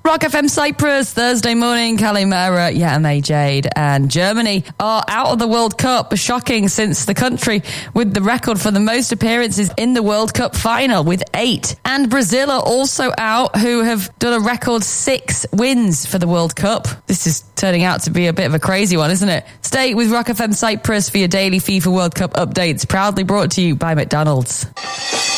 Rock FM Cyprus, Thursday morning, Kalimera, Yatame Jade, and Germany are out of the World Cup. Shocking, since the country with the record for the most appearances in the World Cup final with 8. And Brazil are also out, who have done a record 6 wins for the World Cup. This is turning out to be a bit of a crazy one, isn't it? Stay with Rock FM Cyprus for your daily FIFA World Cup updates, proudly brought to you by McDonald's.